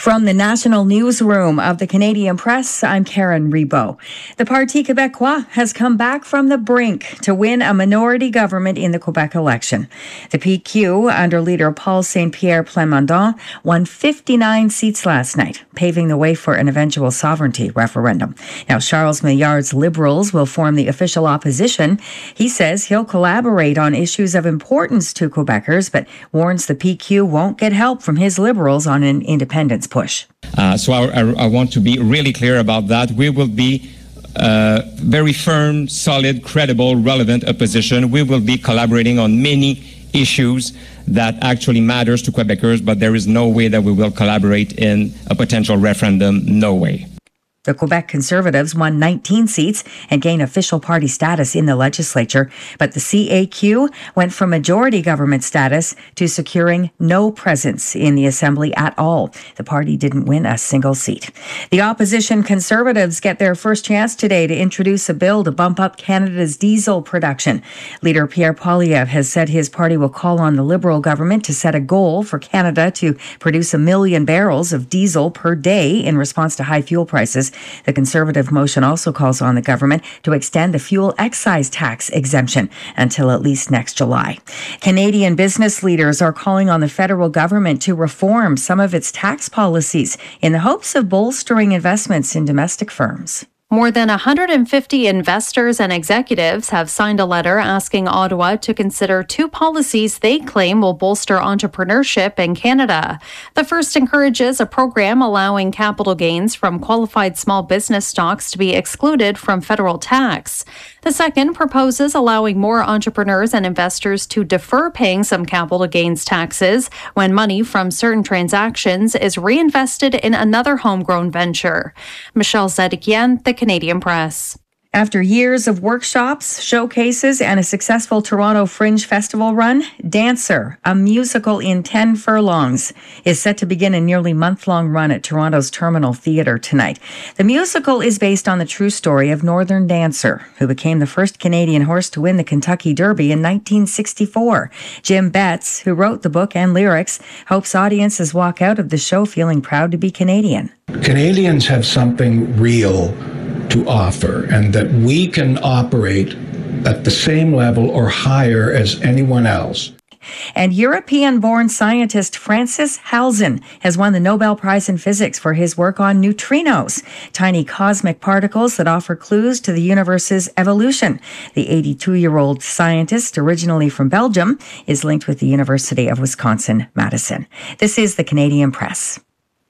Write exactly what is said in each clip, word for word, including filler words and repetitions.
From the national newsroom of the Canadian Press, I'm Karen Rebo. The Parti Québécois has come back from the brink to win a minority government in the Quebec election. The P Q, under leader Paul Saint-Pierre Plamondon, won fifty-nine seats last night, paving the way for an eventual sovereignty referendum. Now, Charles Maillard's Liberals will form the official opposition. He says he'll collaborate on issues of importance to Quebecers, but warns the P Q won't get help from his Liberals on an independence push. Uh, so I, I, I want to be really clear about that. We will be uh, very firm, solid, credible, relevant opposition. We will be collaborating on many issues that actually matters to Quebecers, but there is no way that we will collaborate in a potential referendum. No way. The Quebec Conservatives won nineteen seats and gained official party status in the legislature, but the C A Q went from majority government status to securing no presence in the Assembly at all. The party didn't win a single seat. The opposition Conservatives get their first chance today to introduce a bill to bump up Canada's diesel production. Leader Pierre Poilievre has said his party will call on the Liberal government to set a goal for Canada to produce a million barrels of diesel per day in response to high fuel prices. The Conservative motion also calls on the government to extend the fuel excise tax exemption until at least next July. Canadian business leaders are calling on the federal government to reform some of its tax policies in the hopes of bolstering investments in domestic firms. More than one hundred fifty investors and executives have signed a letter asking Ottawa to consider two policies they claim will bolster entrepreneurship in Canada. The first encourages a program allowing capital gains from qualified small business stocks to be excluded from federal tax. The second proposes allowing more entrepreneurs and investors to defer paying some capital gains taxes when money from certain transactions is reinvested in another homegrown venture. Michelle Zedekian, The Canadian Press. After years of workshops, showcases, and a successful Toronto Fringe Festival run, Dancer, a musical in ten furlongs, is set to begin a nearly month-long run at Toronto's Terminal Theatre tonight. The musical is based on the true story of Northern Dancer, who became the first Canadian horse to win the Kentucky Derby in nineteen sixty-four. Jim Betts, who wrote the book and lyrics, hopes audiences walk out of the show feeling proud to be Canadian. Canadians have something real to offer, and that we can operate at the same level or higher as anyone else. And European-born scientist Francis Halzen has won the Nobel Prize in Physics for his work on neutrinos, tiny cosmic particles that offer clues to the universe's evolution. The eighty-two-year-old scientist, originally from Belgium, is linked with the University of Wisconsin-Madison. This is the Canadian Press.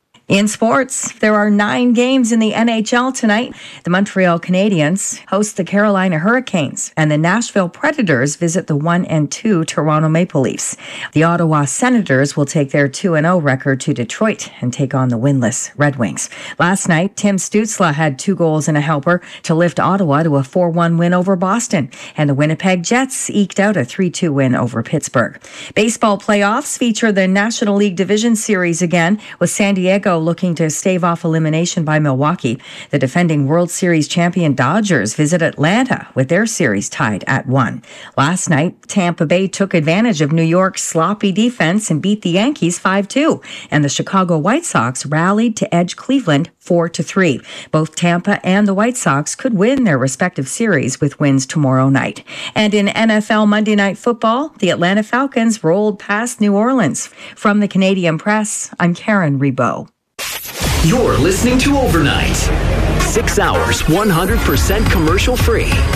In sports, there are nine games in the N H L tonight. The Montreal Canadiens host the Carolina Hurricanes, and the Nashville Predators visit the one and two Toronto Maple Leafs. The Ottawa Senators will take their two and oh record to Detroit and take on the winless Red Wings. Last night, Tim Stützle had two goals and a helper to lift Ottawa to a four one win over Boston, and the Winnipeg Jets eked out a three two win over Pittsburgh. Baseball playoffs feature the National League Division Series again, with San Diego looking to stave off elimination by Milwaukee. The defending World Series champion Dodgers visit Atlanta with their series tied at one. Last night, Tampa Bay took advantage of New York's sloppy defense and beat the Yankees five two, and the Chicago White Sox rallied to edge Cleveland four to three. Both Tampa and the White Sox could win their respective series with wins tomorrow night. And in N F L Monday Night Football, the Atlanta Falcons rolled past New Orleans. From the Canadian Press, I'm Karen Rebo. You're listening to Overnight. Six hours, one hundred percent commercial free.